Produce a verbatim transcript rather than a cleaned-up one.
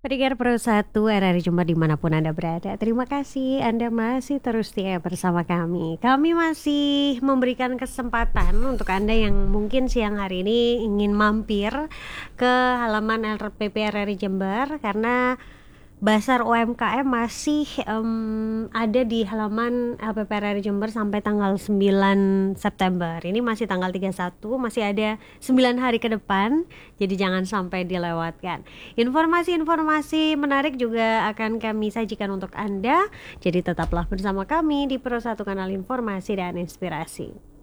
Pendengar Pro satu R R I Jember dimanapun Anda berada, terima kasih Anda masih terus setia bersama kami. Kami masih memberikan kesempatan untuk Anda yang mungkin siang hari ini ingin mampir ke halaman L P P R R I Jember, karena Basar U M K M masih um, ada di halaman L P P R R I Jember sampai tanggal sembilan September. Ini masih tanggal tiga puluh satu, masih ada sembilan hari ke depan, jadi jangan sampai dilewatkan. Informasi-informasi menarik juga akan kami sajikan untuk Anda, jadi tetaplah bersama kami di Pro satu Kanal Informasi dan Inspirasi.